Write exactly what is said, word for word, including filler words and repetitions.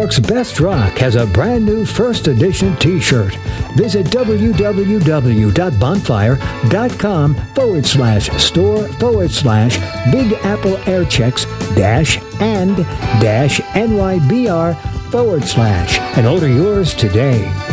York's Best Rock has a brand new first edition t-shirt. Visit www.bonfire.com forward slash store forward slash Big Apple Air Checks dash and dash N Y B R forward slash and order yours today.